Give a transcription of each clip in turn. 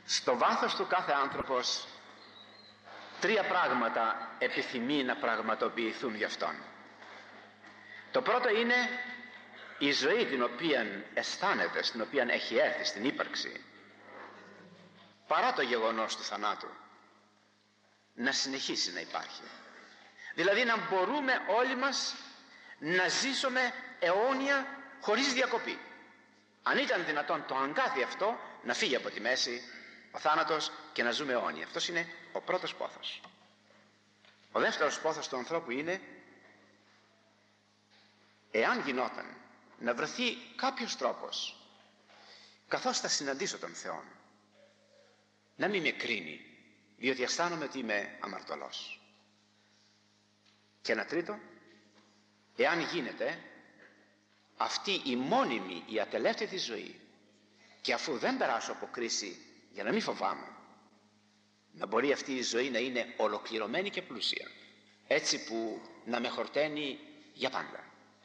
Στο βάθος του κάθε άνθρωπος τρία πράγματα επιθυμεί να πραγματοποιηθούν γι' αυτόν. Το πρώτο είναι η ζωή την οποία αισθάνεται, στην οποία έχει έρθει στην ύπαρξη, παρά το γεγονός του θανάτου, να συνεχίσει να υπάρχει. Δηλαδή να μπορούμε όλοι μας να ζήσουμε αιώνια χωρίς διακοπή. Αν ήταν δυνατόν το αγκάθι αυτό να φύγει από τη μέση ο θάνατος και να ζούμε αιώνια. Αυτός είναι ο πρώτος πόθος. Ο δεύτερος πόθος του ανθρώπου είναι, εάν γινόταν να βρεθεί κάποιος τρόπος, καθώς θα συναντήσω τον Θεό, να μην με κρίνει, διότι αισθάνομαι ότι είμαι αμαρτωλός. Και ένα τρίτο, εάν γίνεται αυτή η μόνιμη, η ατελεύτητη ζωή, και αφού δεν περάσω από κρίση, για να μην φοβάμαι, να μπορεί αυτή η ζωή να είναι ολοκληρωμένη και πλούσια, έτσι που να με χορταίνει για πάντα.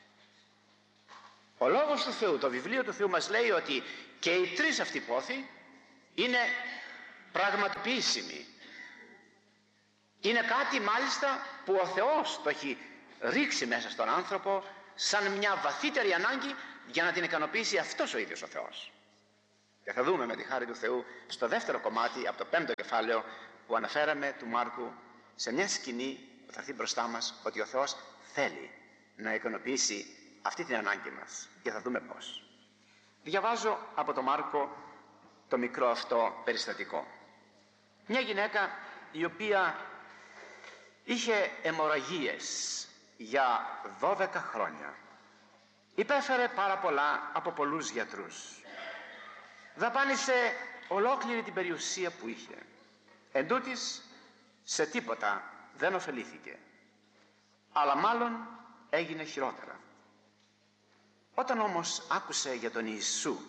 Ο Λόγος του Θεού, το βιβλίο του Θεού μας λέει ότι και οι τρεις αυτοί πόθοι είναι πραγματοποιήσιμοι. Είναι κάτι μάλιστα που ο Θεός το έχει ρίξει μέσα στον άνθρωπο σαν μια βαθύτερη ανάγκη για να την ικανοποιήσει αυτός ο ίδιος ο Θεός. Και θα δούμε με τη χάρη του Θεού στο δεύτερο κομμάτι από το 5ο κεφάλαιο που αναφέραμε του Μάρκου, σε μια σκηνή που θα έρθει μπροστά μας, ότι ο Θεός θέλει να ικανοποιήσει αυτή την ανάγκη μας, και θα δούμε πώς. Διαβάζω από τον Μάρκο το μικρό αυτό περιστατικό. Μια γυναίκα η οποία είχε αιμορραγίες για 12 χρόνια, υπέφερε πάρα πολλά από πολλούς γιατρούς, δαπάνησε ολόκληρη την περιουσία που είχε, εν τούτοις σε τίποτα δεν ωφελήθηκε, αλλά μάλλον έγινε χειρότερα. Όταν όμως άκουσε για τον Ιησού,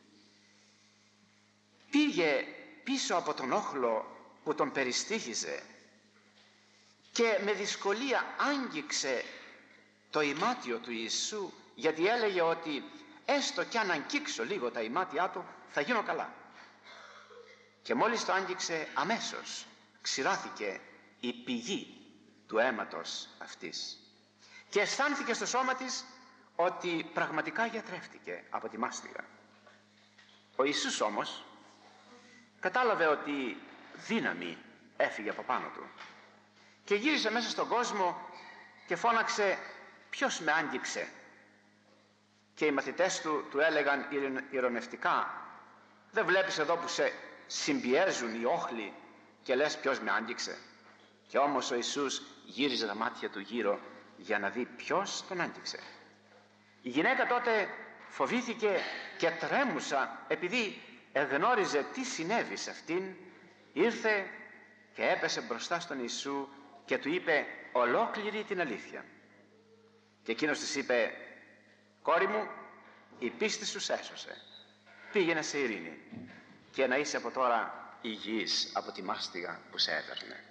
πήγε πίσω από τον όχλο που τον περιστήχιζε και με δυσκολία άγγιξε το ημάτιο του Ιησού, γιατί έλεγε ότι έστω κι αν αγγίξω λίγο τα ημάτια του θα γίνω καλά. Και μόλις το άγγιξε, αμέσως ξηράθηκε η πηγή του αίματος αυτής και αισθάνθηκε στο σώμα της ότι πραγματικά γιατρεύτηκε από τη μάστιγα. Ο Ιησούς όμως κατάλαβε ότι δύναμη έφυγε από πάνω του και γύρισε μέσα στον κόσμο και φώναξε, ποιος με άγγιξε? Και οι μαθητές του έλεγαν ειρωνευτικά, δεν βλέπεις εδώ που σε συμπιέζουν οι όχλοι και λες ποιος με άγγιξε? Και όμως ο Ιησούς γύριζε τα μάτια του γύρω για να δει ποιος τον άγγιξε. Η γυναίκα τότε φοβήθηκε και τρέμουσα, επειδή εγνώριζε τι συνέβη σε αυτήν, ήρθε και έπεσε μπροστά στον Ιησού και του είπε ολόκληρη την αλήθεια. Και εκείνος της είπε, κόρη μου, η πίστη σου έσωσε, πήγαινε σε ειρήνη και να είσαι από τώρα υγιής από τη μάστιγα που σε έπαιρνε.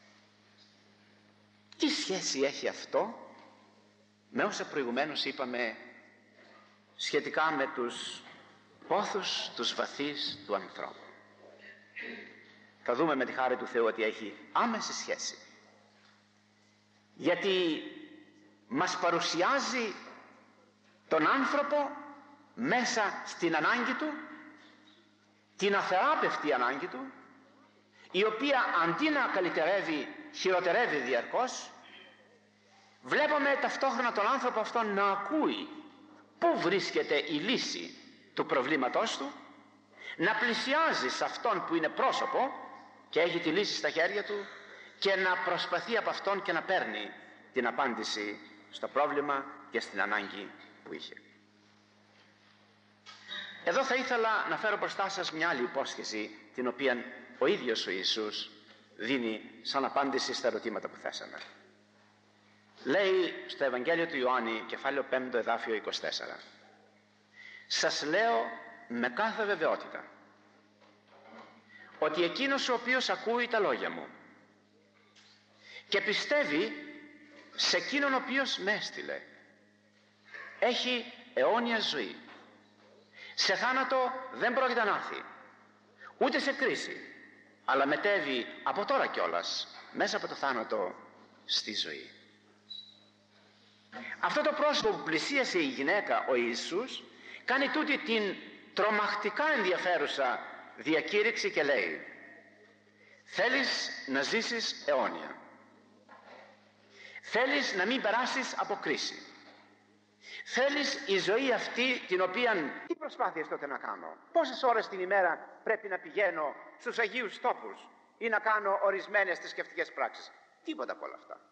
Τι σχέση έχει αυτό με όσα προηγουμένως είπαμε σχετικά με τους πόθους, τους βαθείς του ανθρώπου? Θα δούμε με τη χάρη του Θεού ότι έχει άμεση σχέση, γιατί μας παρουσιάζει τον άνθρωπο μέσα στην ανάγκη του, την αθεράπευτη ανάγκη του, η οποία αντί να καλυτερεύει χειροτερεύει διαρκώς. Βλέπουμε ταυτόχρονα τον άνθρωπο αυτόν να ακούει πού βρίσκεται η λύση του προβλήματός του, να πλησιάζει σε αυτόν που είναι πρόσωπο και έχει τη λύση στα χέρια του και να προσπαθεί από αυτόν και να παίρνει την απάντηση στο πρόβλημα και στην ανάγκη που είχε. Εδώ θα ήθελα να φέρω μπροστά σας μια άλλη υπόσχεση, την οποία ο ίδιος ο Ιησούς δίνει σαν απάντηση στα ερωτήματα που θέσαμε. Λέει στο Ευαγγέλιο του Ιωάννη, κεφάλαιο 5, εδάφιο 24, σας λέω με κάθε βεβαιότητα ότι εκείνος ο οποίος ακούει τα λόγια μου και πιστεύει σε εκείνον ο οποίος με έστειλε, έχει αιώνια ζωή. Σε θάνατο δεν πρόκειται να έρθει, ούτε σε κρίση, αλλά μετέβη από τώρα κιόλας μέσα από το θάνατο στη ζωή. Αυτό το πρόσωπο που πλησίασε η γυναίκα, ο Ιησούς, κάνει τούτη την τρομακτικά ενδιαφέρουσα διακήρυξη και λέει: θέλεις να ζήσεις αιώνια, θέλεις να μην περάσεις από κρίση, θέλεις η ζωή αυτή την οποία, τι προσπάθειες τότε να κάνω, πόσες ώρες την ημέρα πρέπει να πηγαίνω στους Αγίους Τόπους ή να κάνω ορισμένες θρησκευτικές πράξεις? Τίποτα από όλα αυτά.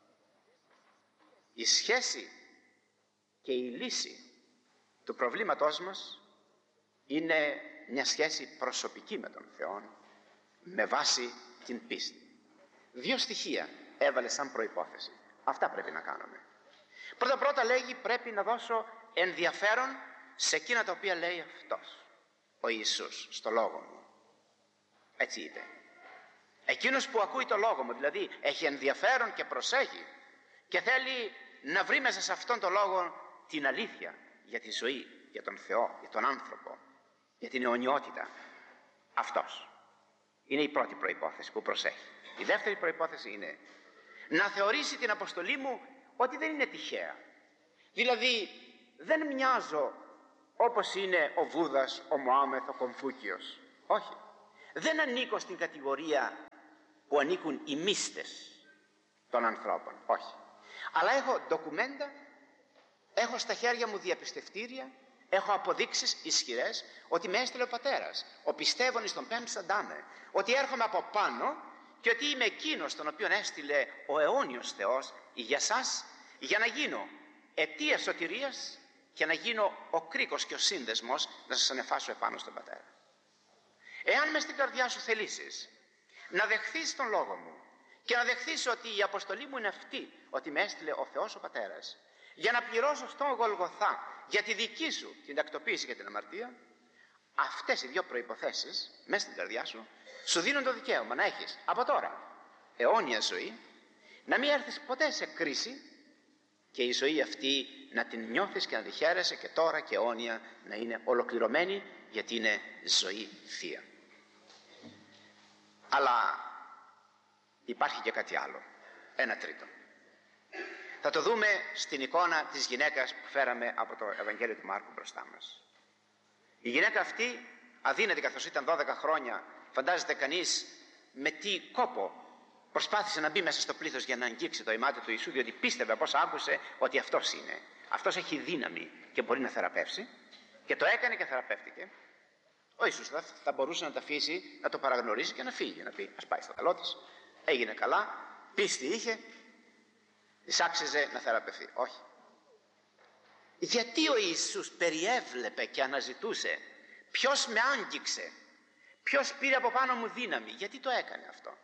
Η σχέση και η λύση του προβλήματός μας είναι μια σχέση προσωπική με τον Θεό, με βάση την πίστη. Δύο στοιχεία έβαλε σαν προϋπόθεση. Αυτά πρέπει να κάνουμε. Πρώτα λέγει, πρέπει να δώσω ενδιαφέρον σε εκείνα τα οποία λέει αυτός, ο Ιησούς, στο λόγο μου. Έτσι είπε. Εκείνος που ακούει το λόγο μου, δηλαδή έχει ενδιαφέρον και προσέχει και θέλει να βρει μέσα σε αυτόν τον λόγο την αλήθεια για τη ζωή, για τον Θεό, για τον άνθρωπο, για την αιωνιότητα. Αυτός είναι η πρώτη προϋπόθεση που προσέχει. Η δεύτερη προϋπόθεση είναι να θεωρήσει την αποστολή μου ότι δεν είναι τυχαία. Δηλαδή δεν μοιάζω όπως είναι ο Βούδας, ο Μωάμεθ, ο Κομφούκιος. Όχι. Δεν ανήκω στην κατηγορία που ανήκουν οι μύστες των ανθρώπων. Όχι. Αλλά έχω ντοκουμέντα, έχω στα χέρια μου διαπιστευτήρια, έχω αποδείξεις ισχυρές ότι με έστειλε ο Πατέρας, ο πιστεύων εις τον πέμψαντάμε, ότι έρχομαι από πάνω και ότι είμαι εκείνος τον οποίον έστειλε ο αιώνιος Θεός για σας, για να γίνω αιτία σωτηρίας και να γίνω ο κρίκος και ο σύνδεσμος να σας ανεφάσω επάνω στον Πατέρα. Εάν μες στην καρδιά σου θελήσεις να δεχθείς τον λόγο μου και να δεχθείς ότι η αποστολή μου είναι αυτή, ότι με έστειλε ο Θεός ο Πατέρας για να πληρώσω στον Γολγοθά για τη δική σου την τακτοποίηση και την αμαρτία, αυτές οι δύο προϋποθέσεις μέσα στην καρδιά σου σου δίνουν το δικαίωμα να έχεις από τώρα αιώνια ζωή, να μην έρθεις ποτέ σε κρίση και η ζωή αυτή να την νιώθεις και να τη χαίρεσαι και τώρα και αιώνια να είναι ολοκληρωμένη, γιατί είναι ζωή θεία. Αλλά υπάρχει και κάτι άλλο, ένα τρίτο. Θα το δούμε στην εικόνα της γυναίκας που φέραμε από το Ευαγγέλιο του Μάρκου μπροστά μας. Η γυναίκα αυτή, αδύνατη καθώς ήταν 12 χρόνια, φαντάζεται κανείς με τι κόπο προσπάθησε να μπει μέσα στο πλήθος για να αγγίξει το ημάτι του Ιησού, διότι πίστευε από όσα άκουσε ότι αυτός είναι. Αυτός έχει δύναμη και μπορεί να θεραπεύσει, και το έκανε και θεραπεύτηκε. Ο Ιησούς θα μπορούσε να τα αφήσει, να το παραγνωρίσει και να φύγει, να πει ας πάει στο καλό της, έγινε καλά, πίστη είχε, της άξιζε να θεραπευθεί. Όχι. Γιατί ο Ιησούς περιέβλεπε και αναζητούσε ποιος με άγγιξε, ποιος πήρε από πάνω μου δύναμη? Γιατί το έκανε αυτό?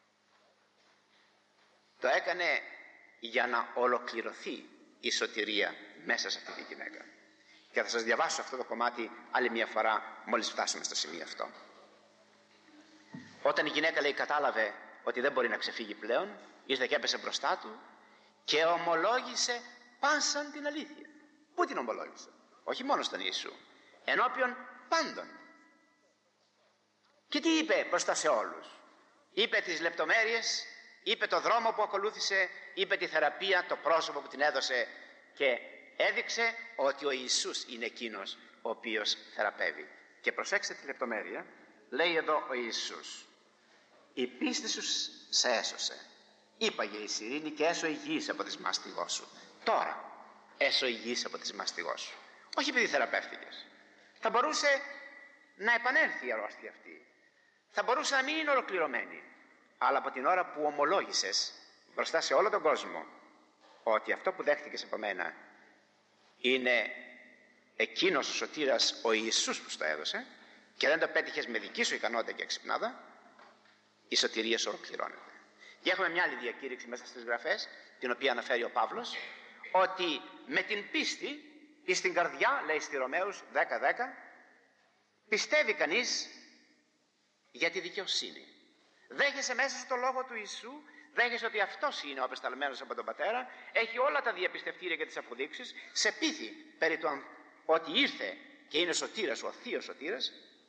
Το έκανε για να ολοκληρωθεί η σωτηρία μέσα σε αυτή τη γυναίκα. Και θα σας διαβάσω αυτό το κομμάτι άλλη μια φορά μόλις φτάσουμε στο σημείο αυτό. Όταν η γυναίκα, λέει, κατάλαβε ότι δεν μπορεί να ξεφύγει πλέον, ήρθε και έπεσε μπροστά του και ομολόγησε πάσαν την αλήθεια. Πού την ομολόγησε? Όχι μόνο στον Ιησού, ενώπιον πάντων. Και τι είπε μπροστά σε όλους? Είπε τις λεπτομέρειες, είπε το δρόμο που ακολούθησε, είπε τη θεραπεία, το πρόσωπο που την έδωσε, και έδειξε ότι ο Ιησούς είναι εκείνος ο οποίος θεραπεύει. Και προσέξτε τη λεπτομέρεια, λέει εδώ ο Ιησούς: η πίστη σου σε έσωσε, είπαγε η σιρήνη, και έσω υγιής από τις μάστιγός σου. Τώρα έσω υγιής από τις μάστιγός σου. Όχι επειδή θεραπεύτηκες. Θα μπορούσε να επανέλθει η αρρώστια αυτή, θα μπορούσε να μην είναι ολοκληρωμένη, αλλά από την ώρα που ομολόγησες μπροστά σε όλο τον κόσμο ότι αυτό που δέχτηκες από μένα είναι εκείνος ο σωτήρας, ο Ιησούς που στο έδωσε, και δεν το πέτυχες με δική σου ικανότητα και εξυπνάδα, η σωτηρία σου ολοκληρώνεται. Και έχουμε μια άλλη διακήρυξη μέσα στις γραφές, την οποία αναφέρει ο Παύλος, ότι με την πίστη εις την καρδιά, λέει στη Ρωμαίους 10:10, πιστεύει κανείς για τη δικαιοσύνη. Δέχεσαι μέσα στο λόγο του Ιησού, δέχεσαι ότι αυτός είναι ο απεσταλμένος από τον Πατέρα, έχει όλα τα διαπιστευτήρια και τις αποδείξεις, σε πείθει περί του ότι ήρθε και είναι σωτήρας, ο θείος σωτήρας,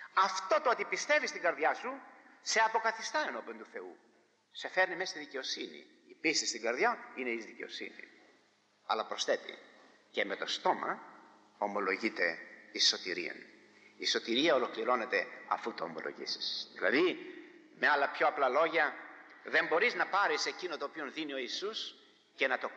Αυτό το ότι πιστεύεις στην καρδιά σου σε αποκαθιστά ενώπιον του Θεού. Σε φέρνει μέσα στη δικαιοσύνη. Η πίστη στην καρδιά είναι εις δικαιοσύνη. Αλλά προσθέτει, και με το στόμα ομολογείται η σωτηρία. Η σωτηρία ολοκληρώνεται αφού το ομολογήσεις. Δηλαδή, με άλλα πιο απλά λόγια, δεν μπορείς να πάρεις εκείνο το οποίο δίνει ο Ιησούς και να το